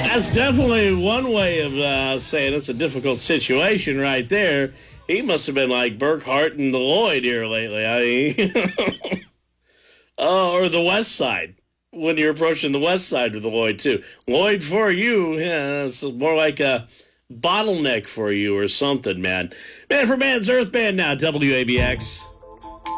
That's definitely one way of saying it's a difficult situation right there. He must have been like Burkhart and the Lloyd here lately. I mean, or the West Side. When you're approaching the West Side of the Lloyd, too. Lloyd for you, yeah, it's more like a bottleneck for you or something, man. Man for Man's Earth Band now, WABX.